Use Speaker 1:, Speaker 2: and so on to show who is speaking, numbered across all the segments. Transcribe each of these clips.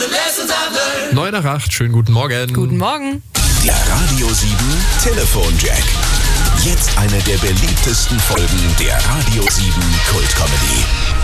Speaker 1: 9 nach 8, schönen guten Morgen.
Speaker 2: Guten Morgen.
Speaker 3: Der Radio 7 Telefonjack. Jetzt eine der beliebtesten Folgen der Radio 7 Kultcomedy.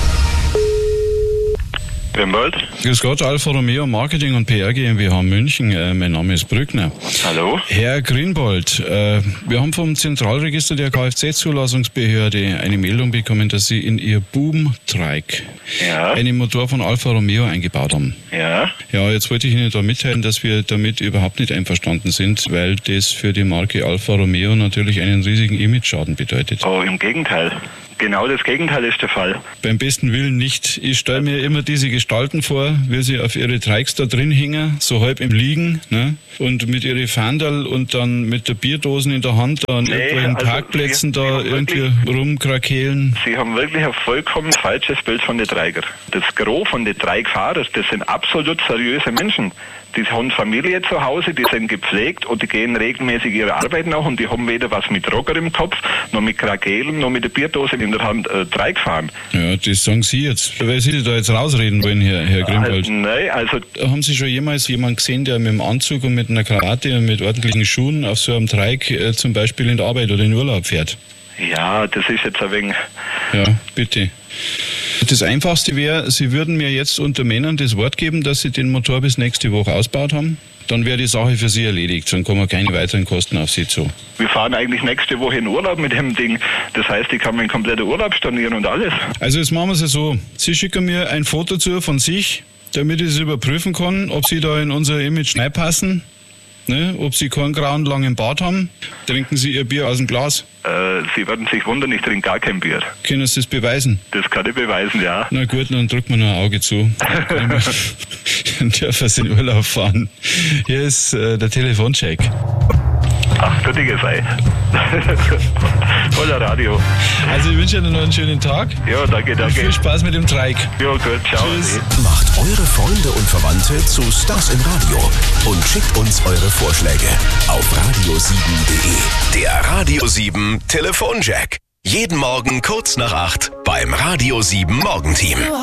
Speaker 4: Grimbold.
Speaker 5: Grüß Gott, Alfa Romeo Marketing und PR GmbH München. Mein Name ist Brückner.
Speaker 4: Hallo.
Speaker 5: Herr Grünbold, wir haben vom Zentralregister der Kfz-Zulassungsbehörde eine Meldung bekommen, dass Sie in Ihr Boom-Trike einen Motor von Alfa Romeo eingebaut haben.
Speaker 4: Ja.
Speaker 5: Ja, jetzt wollte ich Ihnen da mitteilen, dass wir damit überhaupt nicht einverstanden sind, weil das für die Marke Alfa Romeo natürlich einen riesigen Image-Schaden bedeutet.
Speaker 4: Oh, im Gegenteil. Genau das Gegenteil ist der Fall.
Speaker 5: Beim besten Willen nicht. Ich stelle mir immer diese Gestalten vor, wie sie auf ihre Trikes da drin hängen, so halb im Liegen, ne? Und mit ihren Fahndal und dann mit der Bierdosen in der Hand da an irgendwelchen Parkplätzen da irgendwie rumkrakehlen.
Speaker 4: Sie haben wirklich ein vollkommen falsches Bild von den Treigern. Das Gros von den Treigfahrern, das sind absolut seriöse Menschen. Die haben Familie zu Hause, die sind gepflegt und die gehen regelmäßig ihrer Arbeit nach und die haben weder was mit Rocker im Kopf, noch mit Krakelen, noch mit der Bierdose in der Hand Treig fahren.
Speaker 5: Ja, das sagen Sie jetzt. Weil Sie da jetzt rausreden wollen, Herr Grünwald.
Speaker 4: Nein, also...
Speaker 5: Haben Sie schon jemals jemanden gesehen, der mit dem Anzug und mit einer Krawatte und mit ordentlichen Schuhen auf so einem Treig zum Beispiel in der Arbeit oder in Urlaub fährt?
Speaker 4: Ja, das ist jetzt ein wenig...
Speaker 5: Ja, bitte. Das Einfachste wäre, Sie würden mir jetzt unter Männern das Wort geben, dass Sie den Motor bis nächste Woche ausgebaut haben. Dann wäre die Sache für Sie erledigt. Dann kommen keine weiteren Kosten auf Sie zu.
Speaker 4: Wir fahren eigentlich nächste Woche in Urlaub mit dem Ding. Das heißt, ich kann meinen kompletten Urlaub stornieren und alles.
Speaker 5: Also jetzt machen wir es so. Sie schicken mir ein Foto zu von sich, damit ich es überprüfen kann, ob Sie da in unser Image reinpassen. Ne? Ob Sie keinen grauen, langen Bart haben. Trinken Sie Ihr Bier aus dem Glas?
Speaker 4: Sie werden sich wundern, ich trinke gar kein Bier.
Speaker 5: Können Sie das beweisen?
Speaker 4: Das kann ich beweisen, ja.
Speaker 5: Na gut, dann drückt man nur ein Auge zu. Dann dürfen Sie in Urlaub fahren. Hier ist der Telefoncheck.
Speaker 4: Ach, gütige sei. Voller Radio.
Speaker 5: Also ich wünsche Ihnen noch einen schönen Tag.
Speaker 4: Ja, danke, danke.
Speaker 5: Viel Spaß mit dem Trike.
Speaker 4: Ja, gut, ciao.
Speaker 5: Tschüss.
Speaker 3: Macht eure Freunde und Verwandte zu Stars im Radio und schickt uns eure Vorschläge auf radio7.de. Der Radio 7 Telefonjack. Jeden Morgen kurz nach 8 beim Radio 7 Morgenteam.